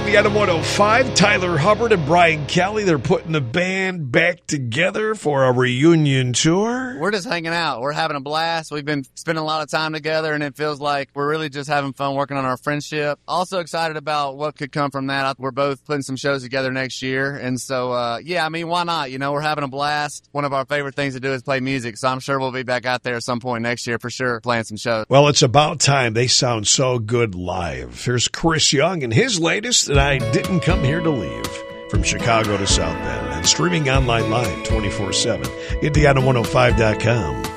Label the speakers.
Speaker 1: Indiana 105, Tyler Hubbard and Brian Kelly. They're putting the band back together for a reunion tour.
Speaker 2: We're just hanging out. We're having a blast. We've been spending a lot of time together, and it feels like we're really just having fun working on our friendship. Also excited about what could come from that. We're both putting some shows together next year, and so, why not? We're having a blast. One of our favorite things to do is play music, so I'm sure we'll be back out there at some point next year for sure, playing some shows.
Speaker 1: Well, it's about time. They sound so good live. Here's Chris Young and his latest, and I didn't come here to leave. From Chicago to South Bend and streaming online live 24/7. Indiana105.com.